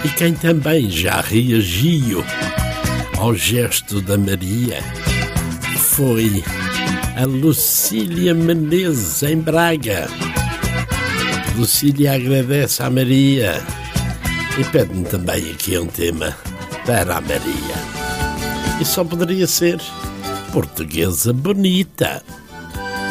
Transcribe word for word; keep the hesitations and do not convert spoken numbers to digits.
E quem também já reagiu ao gesto da Maria foi a Lucília Menezes, em Braga. Lucília agradece à Maria e pede-me também aqui um tema para a Maria. E só poderia ser Portuguesa Bonita.